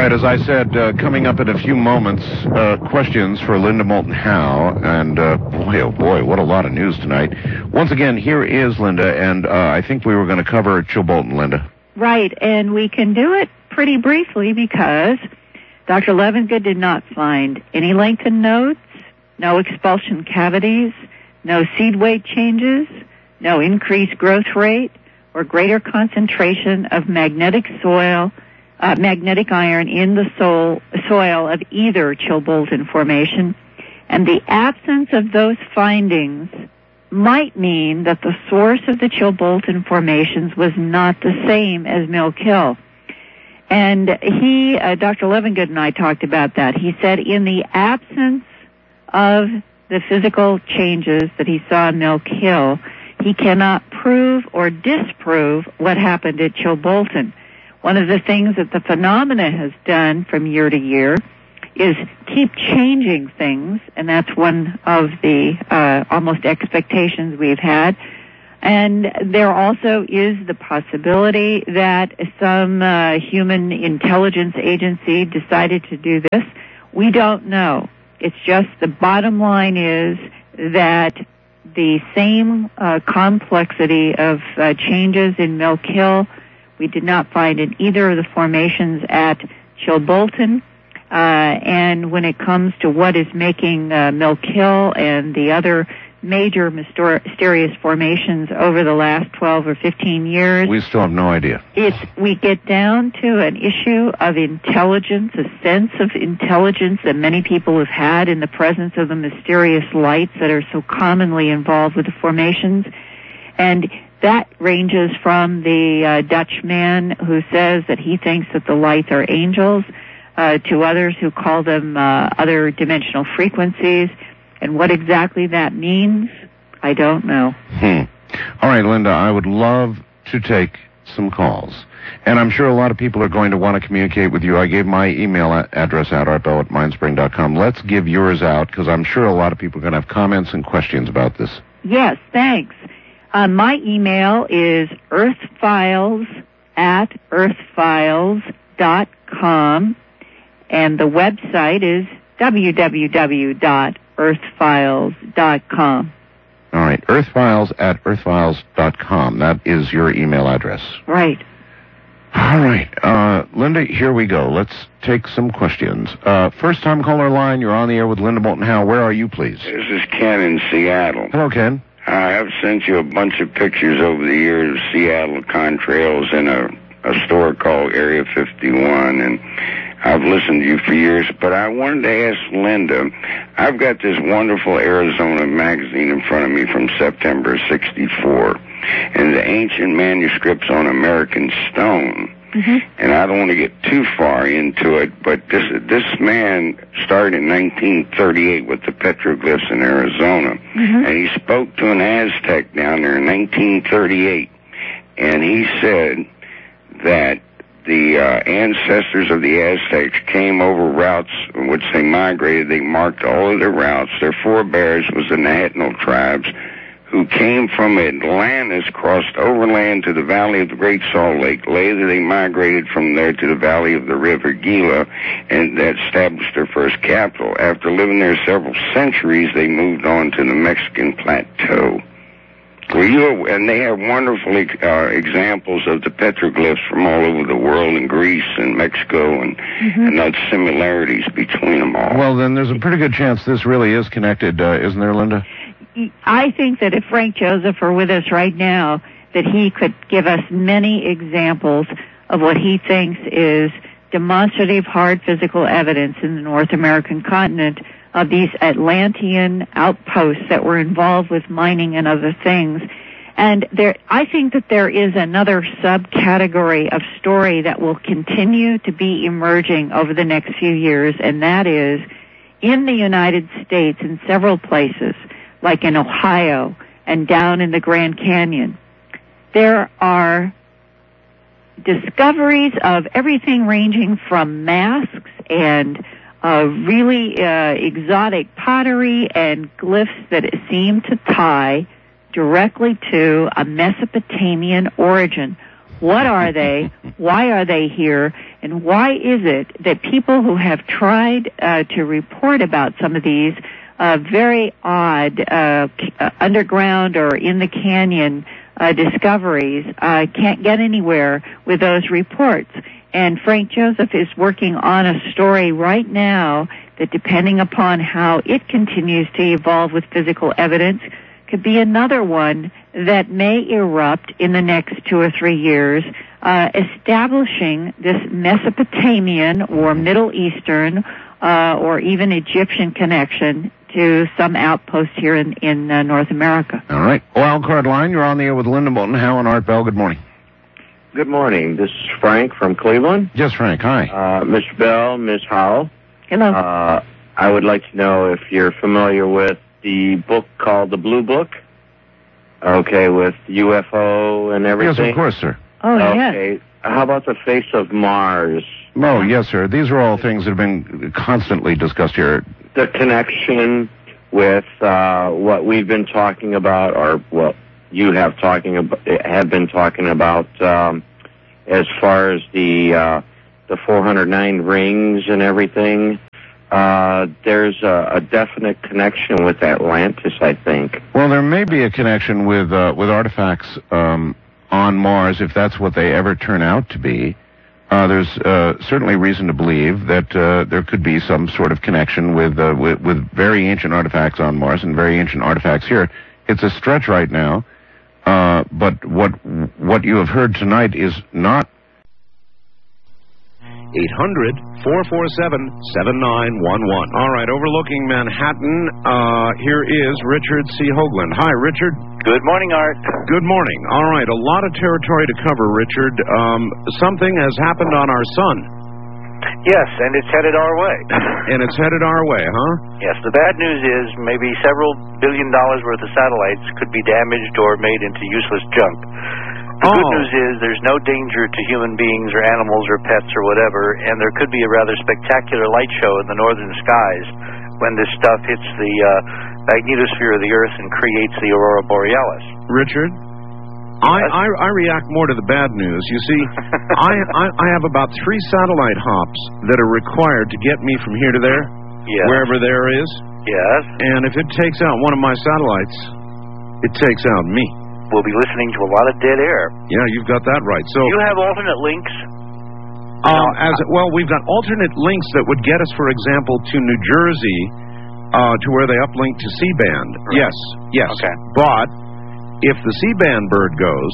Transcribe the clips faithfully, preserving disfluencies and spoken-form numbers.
right, as I said, uh, coming up in a few moments, uh, questions for Linda Moulton Howe, and uh, boy, oh boy, what a lot of news tonight. Once again, here is Linda, and uh, I think we were going to cover Chilbolton, Linda. Right, and we can do it pretty briefly because Doctor Levengood did not find any lengthened nodes, no expulsion cavities, no seed weight changes, no increased growth rate, or greater concentration of magnetic soil Uh, magnetic iron in the soil, soil of either Chilbolton formation, and the absence of those findings might mean that the source of the Chilbolton formations was not the same as Milk Hill. And he, uh, Doctor Levengood and I talked about that. He said in the absence of the physical changes that he saw in Milk Hill, he cannot prove or disprove what happened at Chilbolton. One of the things that the phenomena has done from year to year is keep changing things, and that's one of the uh, almost expectations we've had. And there also is the possibility that some uh, human intelligence agency decided to do this. We don't know. It's just the bottom line is that the same uh, complexity of uh, changes in Milk Hill we did not find in either of the formations at Chilbolton. Uh, and when it comes to what is making uh, Milk Hill and the other major mysterious formations over the last twelve or fifteen years, we still have no idea. It's, we get down to an issue of intelligence, a sense of intelligence that many people have had in the presence of the mysterious lights that are so commonly involved with the formations. And that ranges from the uh, Dutch man who says that he thinks that the lights are angels, uh, to others who call them uh, other dimensional frequencies. And what exactly that means, I don't know. Hmm. All right, Linda, I would love to take some calls. And I'm sure a lot of people are going to want to communicate with you. I gave my email address out, art bell at mindspring dot com. Let's give yours out, because I'm sure a lot of people are going to have comments and questions about this. Yes, thanks. Uh, my email is earthfiles at earthfiles dot com, and the website is w w w dot earthfiles dot com. All right, earthfiles at earthfiles dot com. That is your email address. Right. All right. Uh, Linda, here we go. Let's take some questions. Uh, first-time caller line, you're on the air with Linda Moulton Howe. Where are you, please? This is Ken in Seattle. Hello, Ken. I have sent you a bunch of pictures over the years of Seattle contrails in a, a store called Area fifty-one, and I've listened to you for years, but I wanted to ask Linda, I've got this wonderful Arizona magazine in front of me from September sixty-four, and the ancient manuscripts on American stone. Mm-hmm. And I don't want to get too far into it, but this this man started in nineteen thirty-eight with the petroglyphs in Arizona, mm-hmm. and he spoke to an Aztec down there in nineteen thirty-eight, and he said that the uh, ancestors of the Aztecs came over routes in which they migrated. They marked all of their routes. Their forebears was the Nahatno tribes, who came from Atlantis, crossed overland to the valley of the Great Salt Lake. Later, they migrated from there to the valley of the River Gila, and that established their first capital. After living there several centuries, they moved on to the Mexican plateau. Were you, and they have wonderful uh, examples of the petroglyphs from all over the world, in Greece and Mexico, and, mm-hmm. and those similarities between them all. Well, then there's a pretty good chance this really is connected, uh, isn't there, Linda? I think that if Frank Joseph were with us right now, that he could give us many examples of what he thinks is demonstrative hard physical evidence in the North American continent of these Atlantean outposts that were involved with mining and other things. And there, I think that there is another subcategory of story that will continue to be emerging over the next few years, and that is in the United States in several places, like in Ohio and down in the Grand Canyon, there are discoveries of everything ranging from masks and uh, really uh, exotic pottery and glyphs that seem to tie directly to a Mesopotamian origin. What are they? Why are they here? And why is it that people who have tried uh, to report about some of these uh, very odd uh, uh, underground or in the canyon uh, discoveries uh, can't get anywhere with those reports? And Frank Joseph is working on a story right now that, depending upon how it continues to evolve with physical evidence, could be another one that may erupt in the next two or three years, uh, establishing this Mesopotamian or Middle Eastern uh, or even Egyptian connection to some outpost here in, in uh, North America. All right. Wild Card Line, you're on the air with Linda Moulton, Hal, and Art Bell. Good morning. Good morning. This is Frank from Cleveland. Yes, Frank. Hi. Uh, Mister Bell, Miz Howell. Hello. Uh, I would like to know if you're familiar with the book called The Blue Book. Okay, with U F O and everything. Yes, of course, sir. Oh, yes. Okay. How about the face of Mars? Oh, yes, sir. These are all things that have been constantly discussed here. The connection with uh, what we've been talking about, or well, you have talking about, have been talking about, um, as far as the uh, the four hundred nine rings and everything. Uh, there's a, a definite connection with Atlantis, I think. Well, there may be a connection with uh, with artifacts um, on Mars, if that's what they ever turn out to be. Uh, there's uh, certainly reason to believe that uh, there could be some sort of connection with, uh, with with very ancient artifacts on Mars and very ancient artifacts here. It's a stretch right now, uh, but what what you have heard tonight is not. eight hundred, four four seven, seven nine one one. All right, overlooking Manhattan, uh, here is Richard C. Hoagland. Hi, Richard. Good morning, Art. Good morning. All right, a lot of territory to cover, Richard. Um, something has happened on our sun. Yes, and it's headed our way. And it's headed our way, huh? Yes, the bad news is maybe several billion dollars worth of satellites could be damaged or made into useless junk. The oh. good news is there's no danger to human beings or animals or pets or whatever, and there could be a rather spectacular light show in the northern skies when this stuff hits the uh, magnetosphere of the Earth and creates the aurora borealis. Richard, I, I, I react more to the bad news. You see, I, I, I have about three satellite hops that are required to get me from here to there, yes. wherever there is. Yes. And if it takes out one of my satellites, it takes out me. We'll be listening to a lot of dead air. Yeah, you've got that right. So you have alternate links? Uh, as well, we've got alternate links that would get us, for example, to New Jersey, uh, to where they uplink to C-band. Right. Yes, yes. Okay. But if the C-band bird goes,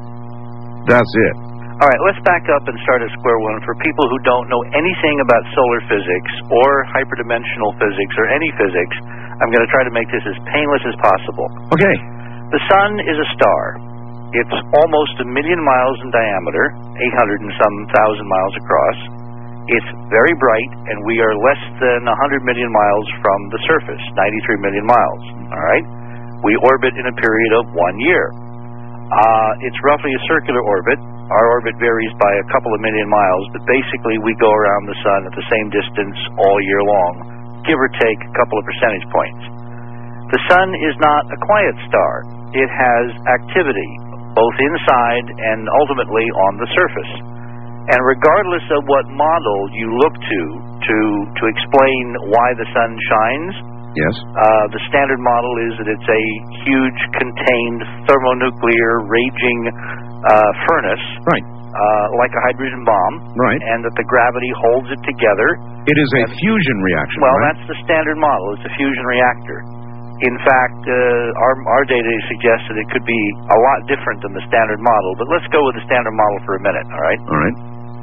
that's it. All right, let's back up and start at square one. For people who don't know anything about solar physics or hyperdimensional physics or any physics, I'm going to try to make this as painless as possible. Okay. The sun is a star. It's almost a million miles in diameter, eight hundred and some thousand miles across. It's very bright, and we are less than one hundred million miles from the surface, ninety-three million miles. All right? We orbit in a period of one year. Uh, it's roughly a circular orbit. Our orbit varies by a couple of million miles, but basically we go around the sun at the same distance all year long, give or take a couple of percentage points. The sun is not a quiet star. It has activity, both inside and ultimately on the surface. And regardless of what model you look to to, to explain why the sun shines, yes, uh, the standard model is that it's a huge, contained, thermonuclear, raging uh, furnace, right, uh, like a hydrogen bomb, right, and that the gravity holds it together. It is a and, fusion reaction, well, right? That's the standard model. It's a fusion reactor. In fact, uh, our, our data suggests that it could be a lot different than the standard model, but let's go with the standard model for a minute, all right? All right.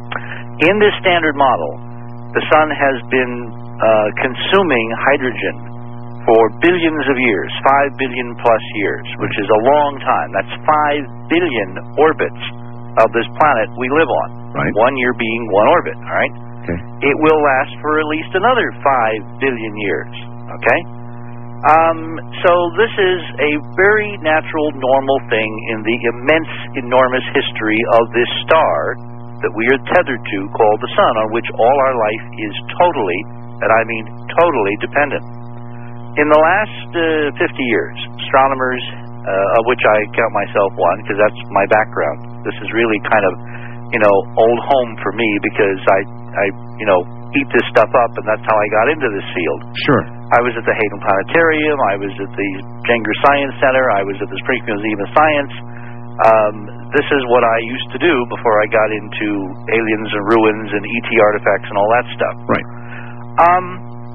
In this standard model, the sun has been uh, consuming hydrogen for billions of years, five billion plus years, which is a long time. That's five billion orbits of this planet we live on, right. One year being one orbit, all right? Okay. It will last for at least another five billion years, okay? Um, so this is a very natural, normal thing in the immense, enormous history of this star that we are tethered to called the sun, on which all our life is totally, and I mean totally, dependent. In the last uh, fifty years, astronomers, uh, of which I count myself one, because that's my background, this is really kind of you know, old home for me because I, I, you know, eat this stuff up, and that's how I got into this field. Sure. I was at the Hayden Planetarium. I was at the Jenger Science Center. I was at the Springfield Museum of Science. Um, this is what I used to do before I got into aliens and ruins and E T artifacts and all that stuff. Right. Um,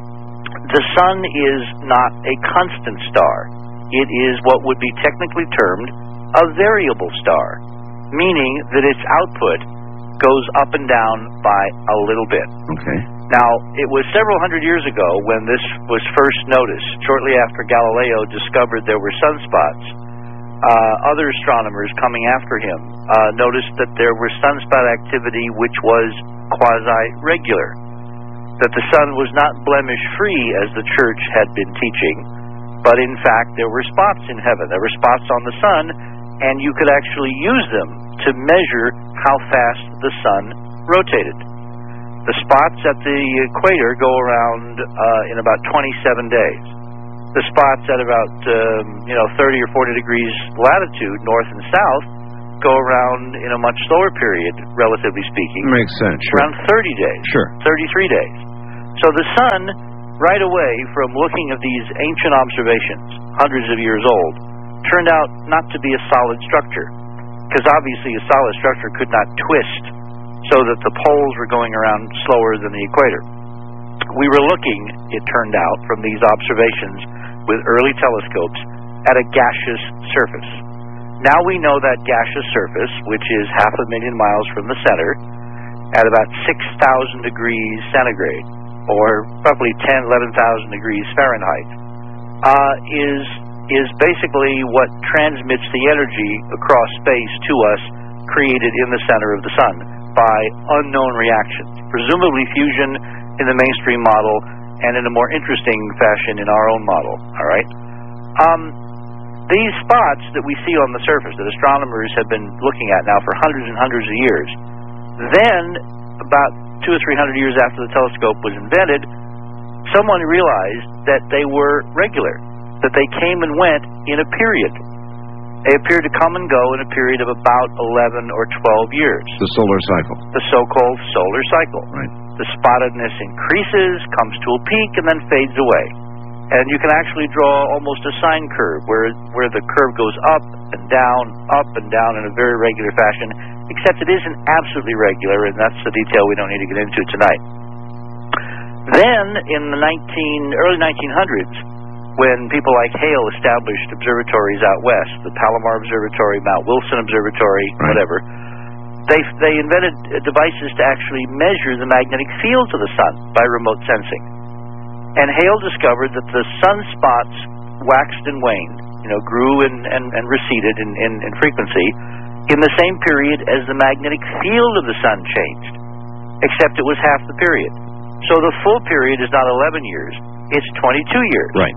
the sun is not a constant star. It is what would be technically termed a variable star, meaning that its output goes up and down by a little bit. Okay. Now, it was several hundred years ago when this was first noticed, shortly after Galileo discovered there were sunspots. Uh, other astronomers coming after him uh, noticed that there was sunspot activity which was quasi-regular, that the sun was not blemish-free as the Church had been teaching, but in fact there were spots in heaven. There were spots on the sun, and you could actually use them to measure how fast the sun rotated. The spots at the equator go around uh, in about twenty-seven days. The spots at about um, you know thirty or forty degrees latitude, north and south, go around in a much slower period, relatively speaking. Makes sense. Sure. Around thirty days. Sure. thirty-three days. So the sun, right away from looking at these ancient observations, hundreds of years old, turned out not to be a solid structure, because obviously a solid structure could not twist so that the poles were going around slower than the equator. We were looking, it turned out, from these observations with early telescopes at a gaseous surface. Now we know that gaseous surface, which is half a million miles from the center, at about six thousand degrees centigrade, or roughly ten, eleven thousand degrees Fahrenheit, uh, is is basically what transmits the energy across space to us, created in the center of the sun by unknown reactions, presumably fusion in the mainstream model, and in a more interesting fashion in our own model. All right. Um, these spots that we see on the surface, that astronomers have been looking at now for hundreds and hundreds of years, then about two or three hundred years after the telescope was invented, someone realized that they were regular, that they came and went in a period. They appeared to come and go in a period of about eleven or twelve years. The solar cycle. The so-called solar cycle. Right. The spottedness increases, comes to a peak, and then fades away. And you can actually draw almost a sine curve, where where the curve goes up and down, up and down in a very regular fashion, except it isn't absolutely regular, and that's the detail we don't need to get into tonight. Then, in the nineteen, early nineteen hundreds, when people like Hale established observatories out west, the Palomar Observatory, Mount Wilson Observatory, right. whatever, they they invented devices to actually measure the magnetic field to the sun by remote sensing. And Hale discovered that the sunspots waxed and waned, you know, grew and, and, and receded in, in, in frequency in the same period as the magnetic field of the sun changed, except it was half the period. So the full period is not eleven years, it's twenty-two years. Right.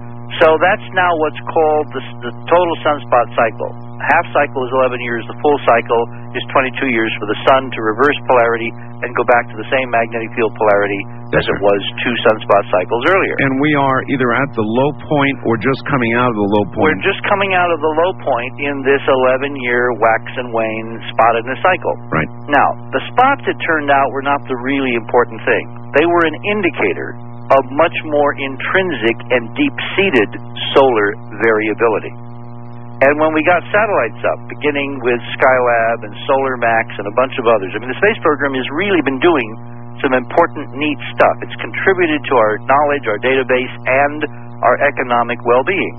So that's now what's called the, the total sunspot cycle. Half cycle is eleven years, the full cycle is twenty-two years for the sun to reverse polarity and go back to the same magnetic field polarity yes, as it sir. was two sunspot cycles earlier. And we are either at the low point or just coming out of the low point. We're just coming out of the low point in this eleven-year wax and wane spottedness cycle. Right. Now, the spots, it turned out, were not the really important thing. They were an indicator of much more intrinsic and deep-seated solar variability. And when we got satellites up, beginning with Skylab and SolarMax and a bunch of others, I mean, the space program has really been doing some important, neat stuff. It's contributed to our knowledge, our database, and our economic well-being.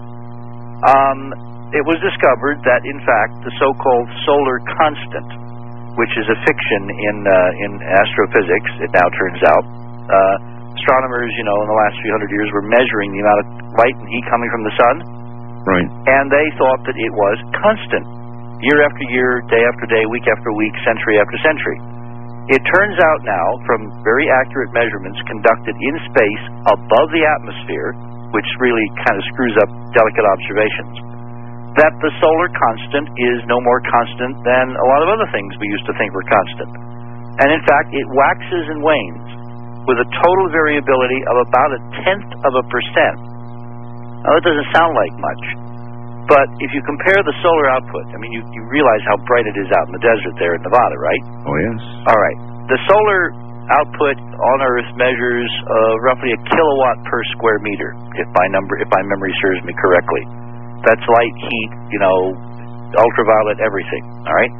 Um, it was discovered that, in fact, the so-called solar constant, which is a fiction in uh, in astrophysics, it now turns out, uh, astronomers, you know, in the last few hundred years were measuring the amount of light and heat coming from the sun. Right. And they thought that it was constant, year after year, day after day, week after week, century after century. It turns out now, from very accurate measurements conducted in space above the atmosphere, which really kind of screws up delicate observations, that the solar constant is no more constant than a lot of other things we used to think were constant. And in fact, it waxes and wanes with a total variability of about a tenth of a percent. Now, that doesn't sound like much, But if you compare the solar output, I mean, you, you realize how bright it is out in the desert there in Nevada, right? Oh, yes. All right. The solar output on Earth measures uh, roughly a kilowatt per square meter, if my number, if my memory serves me correctly. That's light, heat, you know, ultraviolet, everything. All right.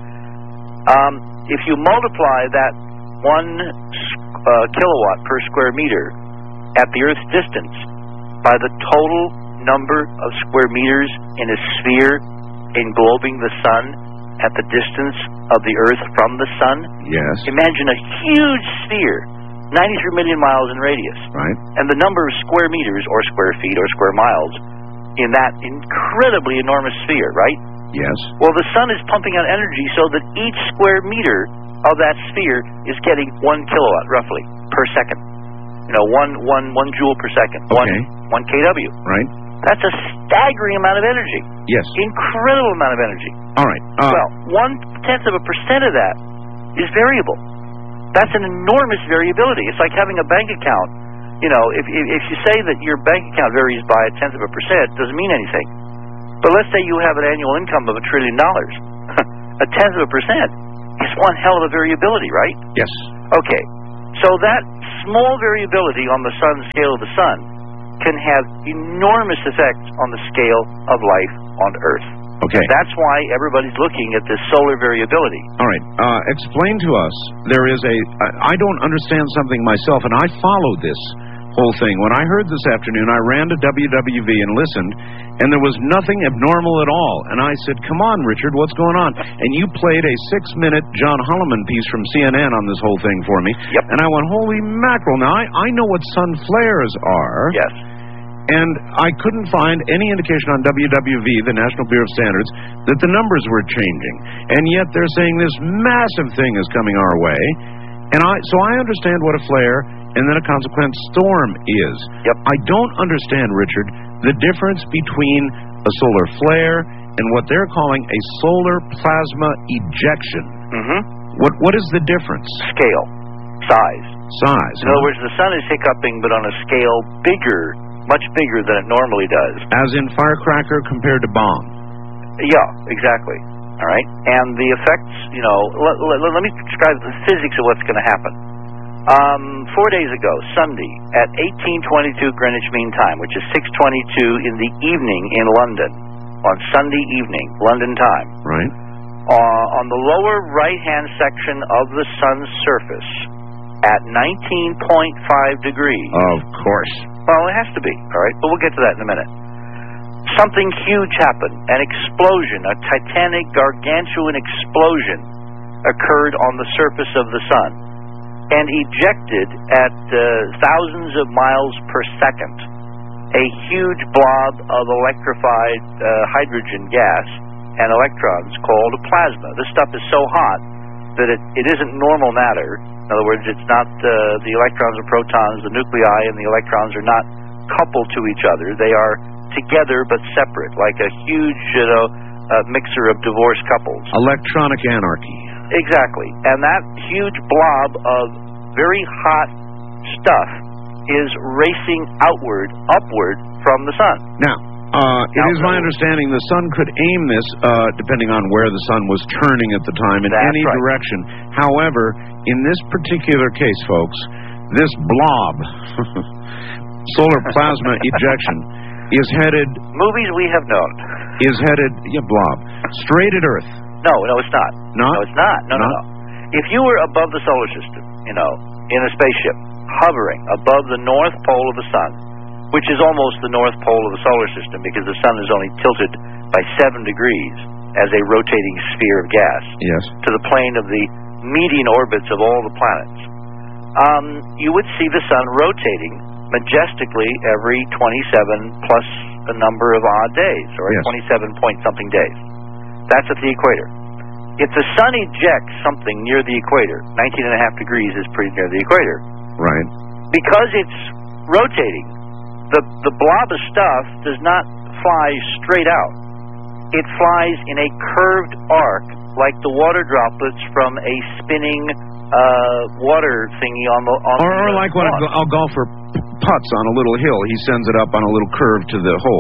Um, if you multiply that one uh, kilowatt per square meter at the Earth's distance by the total number of square meters in a sphere englobing the sun at the distance of the Earth from the sun. Yes. Imagine a huge sphere, ninety-three million miles in radius. Right. And the number of square meters or square feet or square miles in that incredibly enormous sphere, right? Yes. Well, the sun is pumping out energy so that each square meter of that sphere is getting one kilowatt, roughly, per second. You know, one, one, one joule per second. Okay. One, one K W. Right. That's a staggering amount of energy. Yes. Incredible amount of energy. All right. Uh, well, one-tenth of a percent of that is variable. That's an enormous variability. It's like having a bank account. You know, if, if, if you say that your bank account varies by a tenth of a percent, it doesn't mean anything. But let's say you have an annual income of a trillion dollars. A tenth of a percent is one hell of a variability, right? Yes. Okay. So that small variability on the sun scale of the sun can have enormous effects on the scale of life on Earth. Okay. That's why everybody's looking at this solar variability. All right. Uh, explain to us, there is a, I don't understand something myself, and I follow this whole thing. When I heard this afternoon, I ran to W W V and listened, and there was nothing abnormal at all. And I said, come on, Richard, what's going on? And you played a six-minute John Holloman piece from C N N on this whole thing for me. Yep. And I went, holy mackerel. Now, I, I know what sun flares are. Yes. And I couldn't find any indication on W W V, the National Bureau of Standards, that the numbers were changing. And yet they're saying this massive thing is coming our way. And I, so I understand what a flare and then a consequent storm is. Yep. I don't understand, Richard, the difference between a solar flare and what they're calling a solar plasma ejection. Mm-hmm. What What is the difference? Scale. Size. Size. In other words, the sun is hiccuping, but on a scale bigger, much bigger than it normally does. As in firecracker compared to bomb. Yeah, exactly. All right? And the effects, you know, let, let, let me describe the physics of what's going to happen. Um, four days ago, Sunday, at eighteen twenty-two Greenwich Mean Time, which is six twenty-two in the evening in London, on Sunday evening, London time, Right. uh, on the lower right-hand section of the sun's surface, at nineteen point five degrees. Of course. Well, it has to be, all right? But we'll get to that in a minute. Something huge happened. An explosion, a titanic, gargantuan explosion occurred on the surface of the sun and ejected at uh, thousands of miles per second a huge blob of electrified uh, hydrogen gas and electrons called a plasma. This stuff is so hot that it, it isn't normal matter. In other words, it's not uh, the electrons and protons, the nuclei and the electrons are not coupled to each other. They are together but separate, like a huge, you know, uh, mixer of divorced couples. Electronic anarchy. Exactly. And that huge blob of very hot stuff is racing outward, upward from the sun. Now, Uh, it Now, is my understanding the sun could aim this, uh, depending on where the sun was turning at the time, in That's any right. direction. However, in this particular case, folks, this blob, solar plasma ejection, is headed... Movies we have known. Is headed, yeah, blob, straight at Earth. No, no, it's not. Not? No, it's not. No, no, Not? no. If you were above the solar system, you know, in a spaceship, hovering above the north pole of the sun, which is almost the north pole of the solar system because the sun is only tilted by seven degrees as a rotating sphere of gas Yes. to the plane of the median orbits of all the planets, um, you would see the sun rotating majestically every twenty-seven plus a number of odd days, or Yes. twenty-seven point something days. That's at the equator. If the sun ejects something near the equator, nineteen and a half degrees is pretty near the equator, Right. because it's rotating, the, the blob of stuff does not fly straight out. It flies in a curved arc, like the water droplets from a spinning uh, water thingy on the on Or, or the like when a, lawn. go- a golfer p- putts on a little hill, he sends it up on a little curve to the hole.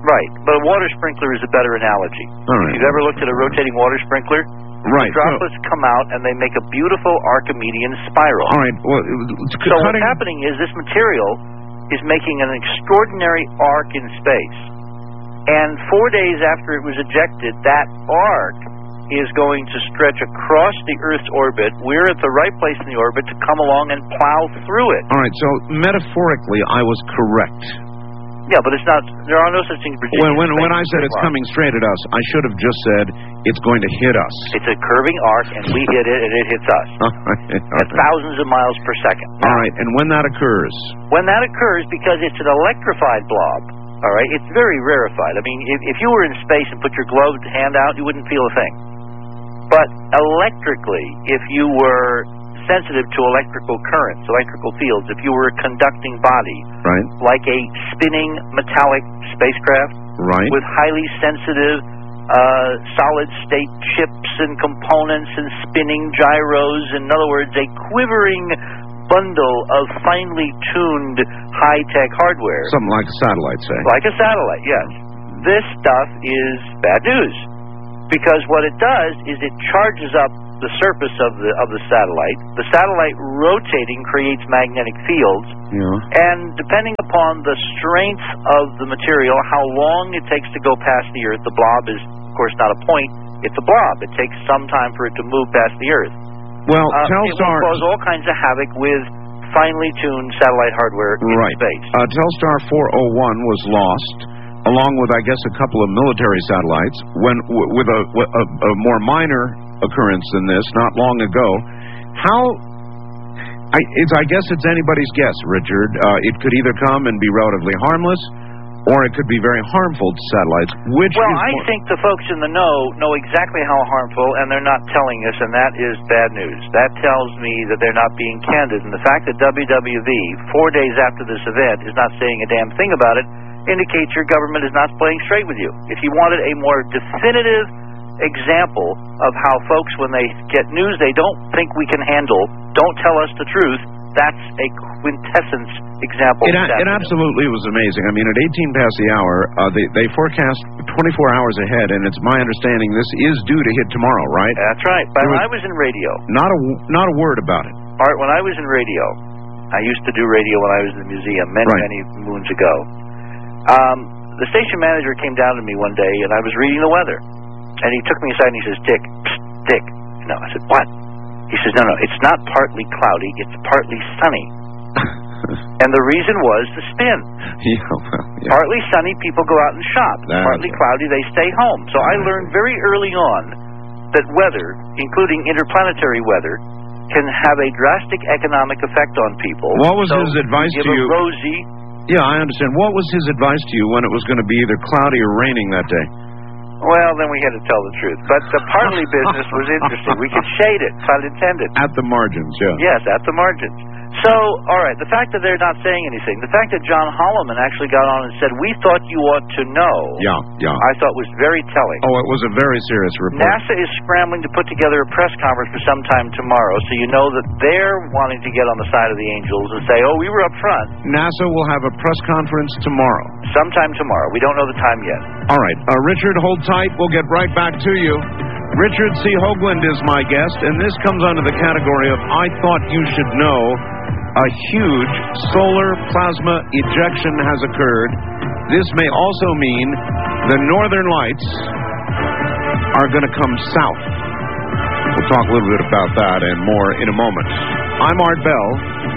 Right, but a water sprinkler is a better analogy. All right. If you've ever looked at a rotating water sprinkler, Right. the droplets so, come out and they make a beautiful Archimedean spiral. All right. Well, so what's happening is this material is making an extraordinary arc in space. And four days after it was ejected, that arc is going to stretch across the Earth's orbit. We're at the right place in the orbit to come along and plow through it. All right, so metaphorically, I was correct. Yeah, but it's not, there are no such things. When, when, when I said it's coming straight at us, I should have just said it's going to hit us. It's a curving arc, and we hit it, and it hits us. All right, all at right. thousands of miles per second. All right, and when that occurs? When that occurs, because it's an electrified blob, all right, it's very rarefied. I mean, if, if you were in space and put your gloved hand out, you wouldn't feel a thing. But electrically, if you were sensitive to electrical currents, electrical fields, if you were a conducting body, right, like a spinning metallic spacecraft, right, with highly sensitive uh, solid-state chips and components and spinning gyros, in other words, a quivering bundle of finely tuned high-tech hardware. Something like a satellite, say. Like a satellite, yes. This stuff is bad news. Because what it does is it charges up the surface of the of the satellite. The satellite rotating creates magnetic fields. Yeah. And depending upon the strength of the material, how long it takes to go past the Earth, the blob is, of course, not a point. It's a blob. It takes some time for it to move past the Earth. Well, uh, Telstar... It will cause all kinds of havoc with finely tuned satellite hardware in right. space. Uh, Telstar four oh one was lost, along with, I guess, a couple of military satellites, when w- with a, a, a more minor occurrence than this, not long ago. How, I, it's, I guess it's anybody's guess, Richard. Uh, it could either come and be relatively harmless, or it could be very harmful to satellites. Which well, is I more... think the folks in the know know exactly how harmful, and they're not telling us, and that is bad news. That tells me that they're not being candid, and the fact that W W V, four days after this event, is not saying a damn thing about it, indicates your government is not playing straight with you. If you wanted a more definitive example of how folks, when they get news they don't think we can handle, don't tell us the truth, that's a quintessence example. It, it absolutely was amazing. I mean, at eighteen past the hour, uh, they, they forecast twenty-four hours ahead, and it's my understanding this is due to hit tomorrow, right? That's right. But when I was in radio... Not a, not a word about it. Art, when I was in radio, I used to do radio when I was in the museum many, right. many moons ago. Um, the station manager came down to me one day, and I was reading the weather. And he took me aside and he says, Dick, psst, Dick. No, I said, what? He says, no, no, it's not partly cloudy, it's partly sunny. And the reason was the spin. Yeah, well, yeah. Partly sunny, people go out and shop. That's partly right. cloudy, they stay home. So I learned very early on that weather, including interplanetary weather, can have a drastic economic effect on people. What was so his advice give to you? A rosy... Yeah, I understand. What was his advice to you when it was going to be either cloudy or raining that day? Well, then we had to tell the truth. But the partly business was interesting. We could shade it, pun intended. At the margins, yeah. Yes, at the margins. So, all right, the fact that they're not saying anything, the fact that John Holloman actually got on and said, we thought you ought to know, yeah, yeah. I thought was very telling. Oh, it was a very serious report. NASA is scrambling to put together a press conference for sometime tomorrow, so you know that they're wanting to get on the side of the angels and say, oh, we were up front. NASA will have a press conference tomorrow. Sometime tomorrow. We don't know the time yet. All right. Uh, Richard, hold tight. We'll get right back to you. Richard C. Hoagland is my guest, and this comes under the category of I Thought You Should Know. A huge solar plasma ejection has occurred. This may also mean the northern lights are going to come south. We'll talk a little bit about that and more in a moment. I'm Art Bell.